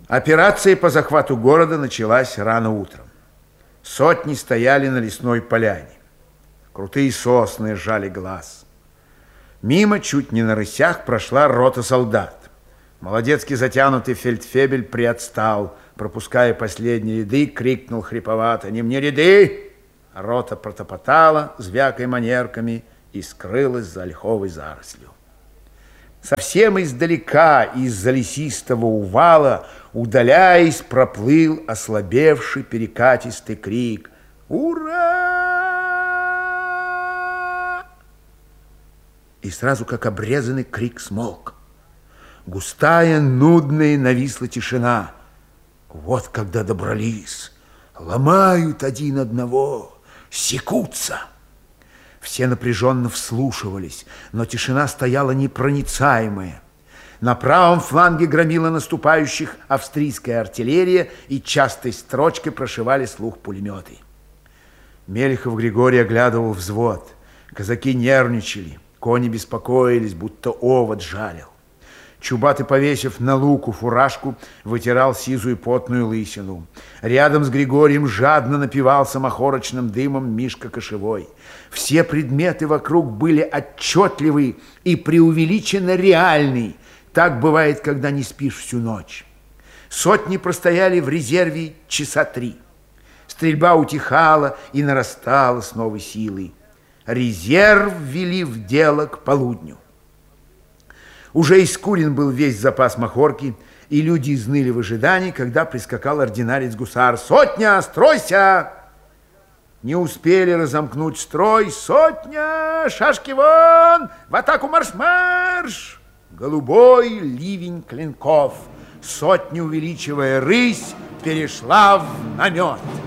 Операция по захвату города началась рано утром. Сотни стояли на лесной поляне. Крутые сосны сжали глаз. Мимо, чуть не на рысях, прошла рота солдат. Молодецкий затянутый фельдфебель приотстал, пропуская последние ряды, крикнул хриповато: «Не мне ряды!» Рота протопотала, звякая манерками, и скрылась за ольховой зарослью. Совсем издалека, из-за лесистого увала, удаляясь, проплыл ослабевший перекатистый крик: «Ура!» И сразу, как обрезанный, крик смолк. Густая, нудная нависла тишина. Вот когда добрались, ломают один одного, секутся. Все напряженно вслушивались, но тишина стояла непроницаемая. На правом фланге громила наступающих австрийская артиллерия, и частой строчкой прошивали слух пулеметы. Мелехов Григорий оглядывал взвод. Казаки нервничали, кони беспокоились, будто овод жалил. Чубатый, повесив на луку фуражку, вытирал сизую потную лысину. Рядом с Григорием жадно напивался махорочным дымом Мишка Кошевой. Все предметы вокруг были отчетливы и преувеличенно реальны. Так бывает, когда не спишь всю ночь. Сотни простояли в резерве часа 3. Стрельба утихала и нарастала с новой силой. Резерв ввели в дело к полудню. Уже искурен был весь запас махорки, и люди изныли в ожидании, когда прискакал ординарец-гусар. «Сотня, стройся!» Не успели разомкнуть строй. «Сотня! Шашки вон! В атаку марш-марш!» Голубой ливень клинков. Сотня, увеличивая рысь, перешла в намет.